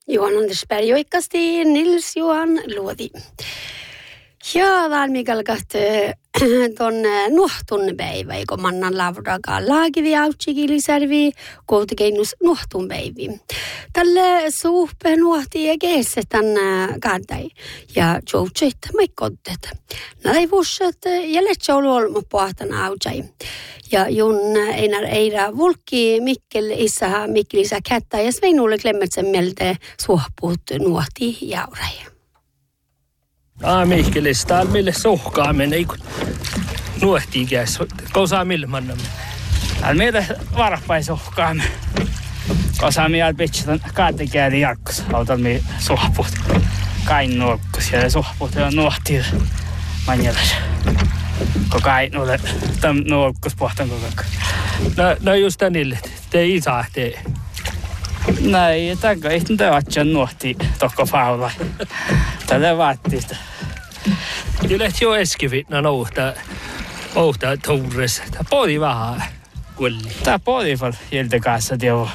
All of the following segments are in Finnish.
Johan Andersberg joikasti Nils Johan Luodi. Ja valmiikalla tuonne nuohtunpäivä, kun mannan lavrakaan laakivi autsikilisärvi, koutikeinus nuohtunpäivi. Tälle suuppe nuohti ja keesse tänne kaadai ja joutsit maikottet. Näin vuoset ja letsä oli olma pohtana autsai. Ja jun einar eira vulkki Mikkel isä kättä ja Sveinulle Klemmetsen mieltä suohpuut nuohti jaurai. Mikkelis, täällä mille sohkaamme, ei kun nuohtiikäs, kosaa mille mannamme. Täällä meitä varpai sohkaamme. Kosaa meillä pitää kaatikääli jarkkos, autan me sohpuut. Kain nuokkus ja sohpuut ja nuohtii manjelas. Ko kain nuole tam nuokkus pohtan koko. No just tänille, te ei saa tee. Näin, tänkä ei nyt vatsan nuohti tokko faula. Tällä vaattista. Kyllä jo eskivitna nouhtaa tuuressa. Tämä podi vähän kulli. Tämä podi vaan jältä kanssa tiedä.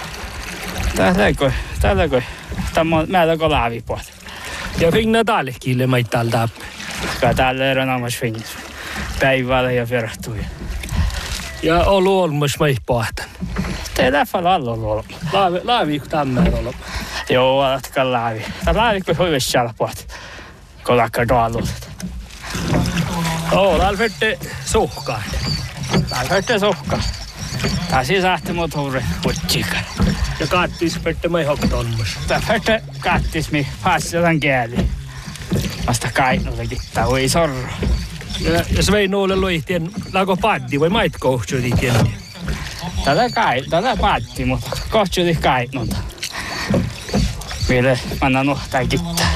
Täällä kun. Tämä on meillä kun laavipuolta. Ja finna tallekille maittaa täppä. Täällä ei ole omassa finnis. Päivällä ja verrattuja. Ja ollut olmus maipahtan. Teillä on alla ollut. Laavi tämän ollut. Joo, alatkaan laavi. Tämä laavi kun hyvissä siellä puolta. Kun lakkaa tuollut. Täällä vette suhkaan. Täällä vette suhkaan. Tää siis lähti mut huuri hutsiika. Ja kattis vette mai hoktonmus. Tää vette kattis mi passelan kieli. Vasta kainullekin. Tää hui sorro. Ja Sveinulle loihtien lago paddi vai mait kohtsuutitien. Tätä paddi, mutta kohtsuutit kainulta. Mille manna nuhtaa kittää.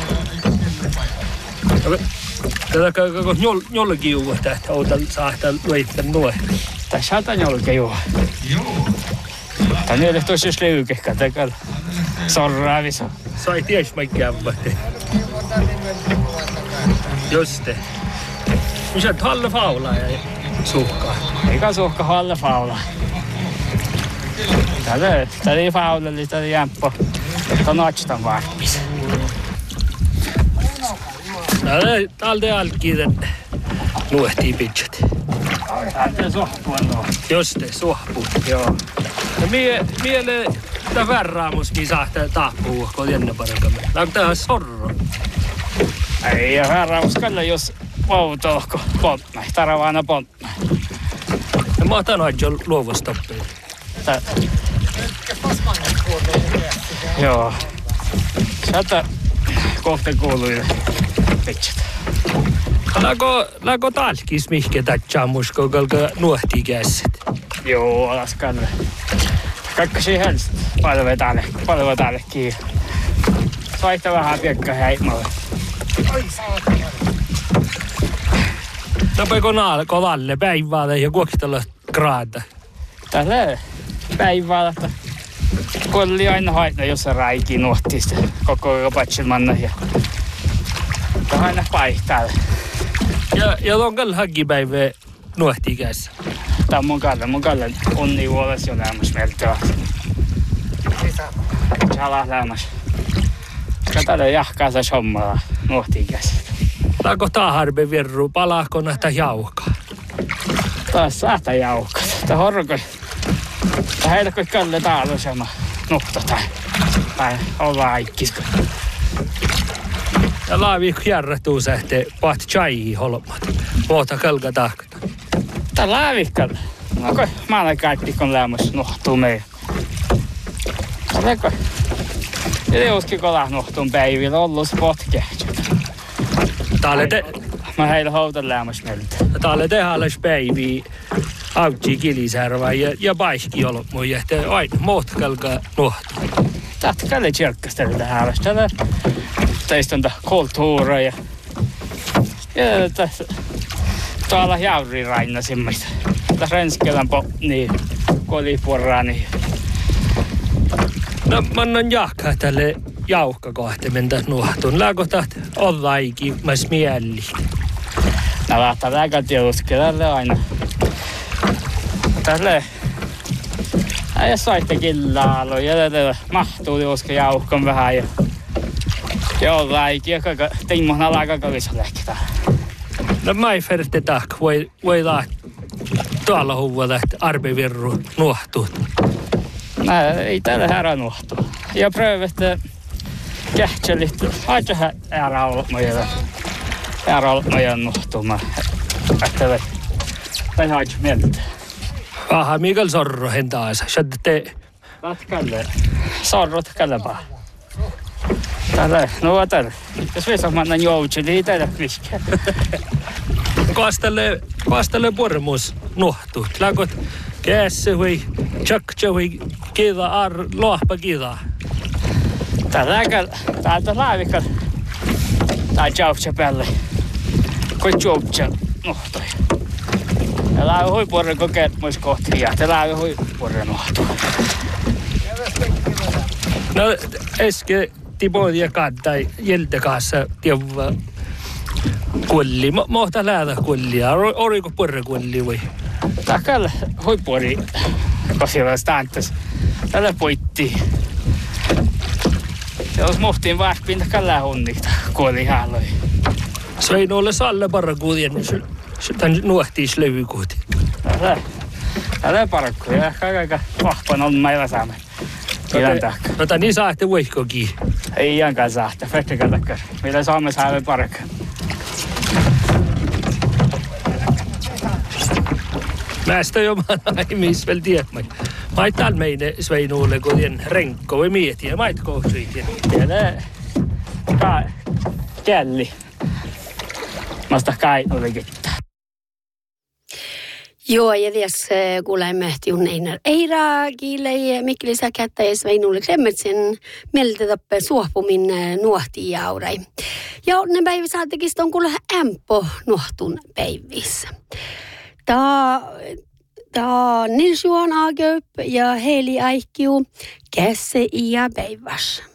Tätä jollakin juua tähtä outan saahtaa loittan nuohti. Tässä on jollakin juua. Joo. Tää nyt ei tosiaan liukehkä tekellä. Sorraa viso. Sai ties mä kämmätte. Juste. Missä halle faulaa ja suhkaa? Eikä suhka halle faulaa. Tää ei faula, eli tää jämppo. Tää notstan varppis. Täältä alkiiden nuehtii pitchat. Täältä sohpuun nuehtii. Juste, sohpuun. Joo. Ja miele tää värraamus, mihin saattaa tappua, kun jännä parikamme. Onko tähän sorro? Ei värraamus kyllä, jos vautohko pontnai. Taravaana pontnai. Ja mä otan aina luovustoppia. Joo. Sieltä kohta kuuluille pitchat. Lago talkis mihke tatjaamus, kun kalka nuohtii käsit. Joo, alas kalle. Kakkasi helst. Palve täälle kiinni. Vaihtaa vähän piekkaa heimalle. Tapeko naalko lalle päiväällä ja kuokstella graada? Tällä päiväällä. Kolli aina haitna, jos on räikin nuohtista. Koko patsin manna ja aina paihtaa. Ja on kalla hakipäivä nuohtii käsissä. Tää on mun kalle onni vuodessa jo lämmäs meltä. Sala lämmäs. Katsotaan jahkaa se hommalla nuohtii käsissä. Laako taharbe virru, palaako nähtä jaukaa? Taas saattaa jaukaa. Tää horkoi. Tää heilläkoi kalle täällä sama nuhta tai ollaan aikkis. Ja laavi järrätuu sähtee pahti chaihi holmat. Vuota kalka tahkata. Tää laavikkalle. No kun mä olen kaikki kun lämmäs nuhtuu meidän. Tälläkö? Ja uskin kun nuhtuun päivillä ollut se potkehtää. Mä heillä houtan lämmäs meiltä. Täällä tehdään päiviä autsi kilisärvä ja paiski olot ja että aina muutkalka nuhtuu. Tätä kalle tjerkkastella tähän. Täällä teistä on kulttuura ja tässä tuolla jauriraina semmoista. Tässä Renskelän niin koliporraani. No mä annan jahkaa tälle jauhkakohtimen tässä nuhtuun. Laako taht olla ikin myös miellistä? No lähtää lääkätiä uskelalle aina. Tälle Ja saitte killaa ja mahtuu juoska jauhkan vähän ja jollain kaka timmo nalaga kavisalekta. No mä ei färte tak voi la tuolla huvalla arbevirru nuohtut. Ei tällä härä nuohtu. Ja pröövette kähtselit aika ära olla meidän nuhtuma. Että tai haitsi mieltä. Aha, Mikael Sorro hentaansa. Shadte. Latkalle. Sorrot kallepaa. Tällä, no tällä. Jos vesamannan joutseli, ei tällä miskään. Kastalle pormus nuhtut. Lakot kässä vai tjakja vai kiida lohpa kiida. Täältä laavikal. Tää jautsa päälle. Koi jautsa nuhtoi. Ja laavi hui porren kokeet muis kohti ja te laavi hui porren nuhtu. No äsken tipoja kantai jältä kanssa tievä kulli. Mohta lähdä kullia. Oriko porre kulli vai? Takalla hui pori kosilla stantas. Tällä poitti. Jos mohtiin vaaspin takalla hunnikta kuoli haaloi. Sveinolle salle parrakuudien tän nuohtiis levykuuti. Tällä parkku ja kaikka vahpan on meillä saamme. No tän niin saatte voihkokin. Ei jankaan saahta, fettekään takkar. Millä saamme saamme parkka. Näistä jo naimis vielä tiedämme. Mä et täällä meidän Sveinulle kotien renkko vai mietiä. Mä et kohtsuitin. Tiedä källi. Mä sitä kainulle kittää. Joo, ja ties kuulemme Jun Einar Eira kiilei Mikkelissä kättä ja Sveinulle Klemmetsen mieltätäppä suohpumin nuohti jaurai. Ja ne päivä saatekista on kuulla ämpö nuohtun päivissä. Tää Nils Johan Agerp ja Heli Aikkiu kässe ja päivässä.